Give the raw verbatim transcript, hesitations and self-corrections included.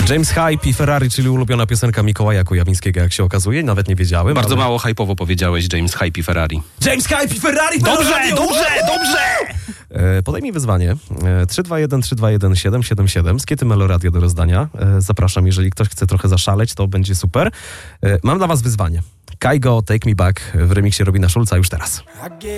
James Hype i Ferrari, czyli ulubiona piosenka Mikołaja Kujawińskiego, jak się okazuje. Nawet nie wiedziałem. Bardzo ale... mało hype'owo powiedziałeś James Hype i Ferrari. James Hype i Ferrari! Dobrze, Radio! dobrze, dobrze! E, podaj mi wyzwanie. E, trzy dwa jeden trzy dwa jeden siedem siedem siedem. Skiety Meloradio do rozdania. E, zapraszam, jeżeli ktoś chce trochę zaszaleć, to będzie super. E, mam dla was wyzwanie. Kaigo, Take Me Back w remiksie Robina Schulza już teraz.